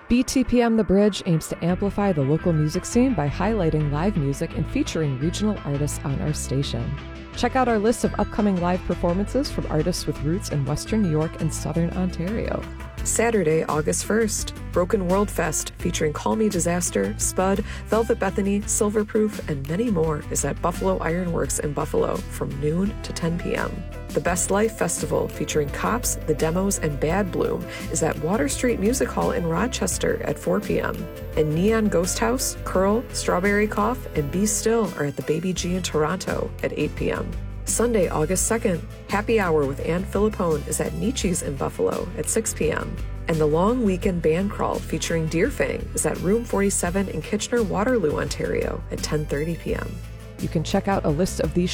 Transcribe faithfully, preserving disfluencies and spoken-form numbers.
B T P M The Bridge aims to amplify the local music scene by highlighting live music and featuring regional artists on our station. Check out our list of upcoming live performances from artists with roots in Western New York and Southern Ontario. Saturday, August first, Broken World Fest featuring Call Me Disaster, Spud, Velvet Bethany, Silverproof, and many more is at Buffalo Ironworks in Buffalo from noon to ten p.m. The Best Life Festival featuring Cops, The Demos, and Bad Bloom is at Water Street Music Hall in Rochester at four p.m. And Neon Ghost House, Curl, Strawberry Cough, and Be Still are at the Baby G in Toronto at eight p.m. Sunday, August second, Happy Hour with Ann Philippone is at Nietzsche's in Buffalo at six p.m. And the Long Weekend Band Crawl featuring Deer Fang is at Room forty-seven in Kitchener-Waterloo, Ontario at ten thirty p.m. You can check out a list of these